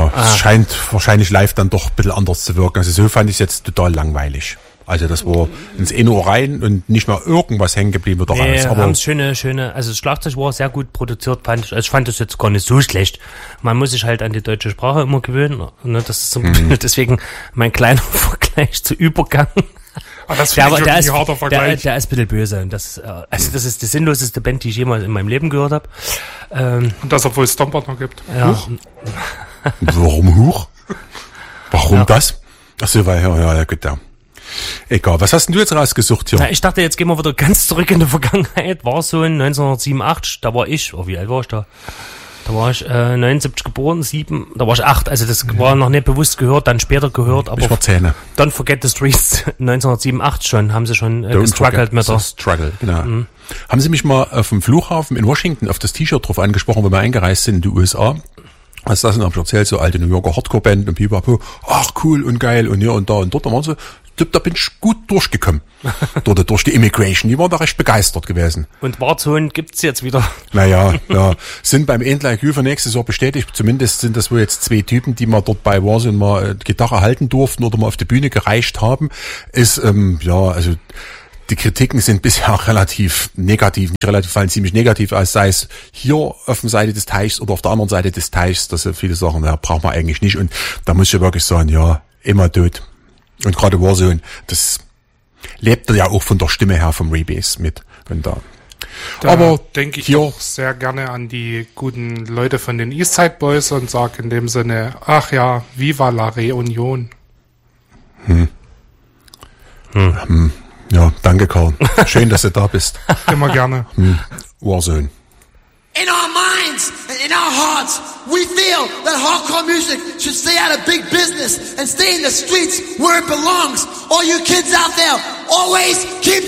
Ja, es scheint wahrscheinlich live dann doch ein bisschen anders zu wirken. Also so fand ich es jetzt total langweilig. Also das war ins eine Ohr rein und nicht mal irgendwas hängen geblieben oder Nee, raus. Aber haben's schöne, also das Schlagzeug war sehr gut produziert, fand ich. Also ich fand das jetzt gar nicht so schlecht. Man muss sich halt an die deutsche Sprache immer gewöhnen. Ne? Das ist deswegen mein kleiner Vergleich zu Übergang. Aber das finde ich wirklich ein harter Vergleich. Der ist ein bisschen böse. Und das ist die sinnloseste Band, die ich jemals in meinem Leben gehört habe. Und das, obwohl es Stomper gibt. Ja. Huch. warum Huch? Warum das? Ach so, weil, ja, gut, ja. Egal, was hast denn du jetzt rausgesucht hier? Na, ich dachte, jetzt gehen wir wieder ganz zurück in die Vergangenheit. War so in 1987, da war ich, wie alt war ich da? Da war ich 79 geboren, 7, da war ich 8, also das war noch nicht bewusst gehört, dann später gehört, aber Ich war 10. Don't Forget the Streets 1987 schon, haben sie schon gestruggelt mit der... Struggle, genau. Haben Sie mich mal auf dem Flughafen in Washington auf das T-Shirt drauf angesprochen, wo wir eingereist sind in die USA? Was das denn, hab ich erzählt, so alte New Yorker Hardcore-Band und pipapo, ach cool und geil und hier und da und dort, da waren sie, da bin ich gut durchgekommen. durch die Immigration, die waren da recht begeistert gewesen. Und Warzone gibt's jetzt wieder. Naja, ja, sind beim Endlike für nächstes Jahr bestätigt, zumindest sind das wohl jetzt 2 Typen, die mal dort bei Warzone mal Gitarre halten durften oder mal auf die Bühne gereicht haben, ist, also, die Kritiken sind bisher relativ negativ, nicht relativ, fallen ziemlich negativ aus, sei es hier auf der Seite des Teichs oder auf der anderen Seite des Teichs, dass viele Sachen, braucht man eigentlich nicht. Und da muss ich wirklich sagen, ja, immer tot. Und gerade Warzone, das lebt ja auch von der Stimme her vom Rebase mit. Und da aber denke ich auch sehr gerne an die guten Leute von den Eastside Boys und sage in dem Sinne, ach ja, viva la Reunion. Ja, danke Karl. Schön, dass du da bist. Immer gerne. Warzone. In our minds and in our hearts, we feel that hardcore music should stay out of big business and stay in the streets where it belongs. All you kids out there, always keep